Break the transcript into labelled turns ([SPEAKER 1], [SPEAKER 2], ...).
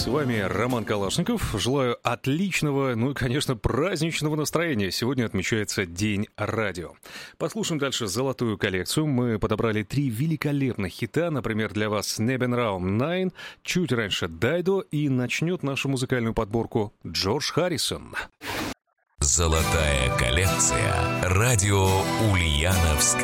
[SPEAKER 1] С вами Роман Калашников. Желаю отличного, ну и, конечно, праздничного настроения. Сегодня отмечается День радио. Послушаем дальше золотую коллекцию. Мы подобрали 3 великолепных хита. Например, для вас Nebenraum 9, чуть раньше Дайдо, и начнет нашу музыкальную подборку Джордж Харрисон.
[SPEAKER 2] Золотая коллекция. Радио Ульяновск.